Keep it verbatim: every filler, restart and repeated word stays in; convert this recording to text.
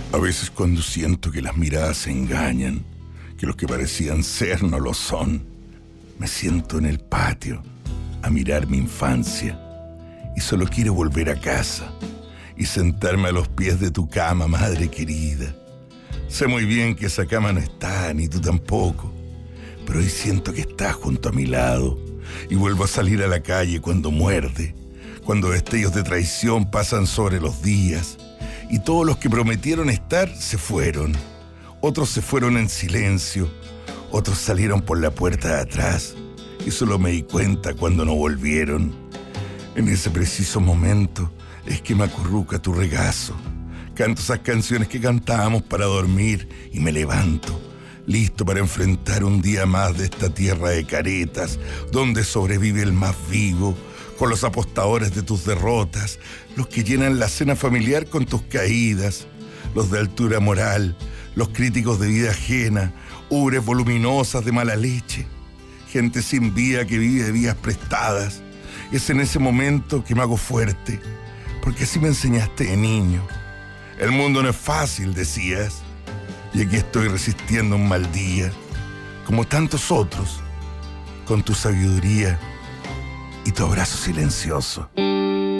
A veces cuando siento que las miradas se engañan, que los que parecían ser no lo son, me siento en el patio a mirar mi infancia y solo quiero volver a casa y sentarme a los pies de tu cama, madre querida. Sé muy bien que esa cama no está, ni tú tampoco, pero hoy siento que estás junto a mi lado y vuelvo a salir a la calle cuando muerde, cuando destellos de traición pasan sobre los días y todos los que prometieron estar se fueron. Otros se fueron en silencio, otros salieron por la puerta de atrás y solo me di cuenta cuando no volvieron. En ese preciso momento es que me acurruca tu regazo. Canto esas canciones que cantábamos para dormir y me levanto, listo para enfrentar un día más de esta tierra de caretas, donde sobrevive el más vivo, con los apostadores de tus derrotas, los que llenan la cena familiar con tus caídas, los de altura moral, los críticos de vida ajena, ubres voluminosas de mala leche, gente sin vida que vive de vidas prestadas. Es en ese momento que me hago fuerte, porque así me enseñaste de niño. El mundo no es fácil, decías, y aquí estoy resistiendo un mal día, como tantos otros, con tu sabiduría y tu abrazo silencioso.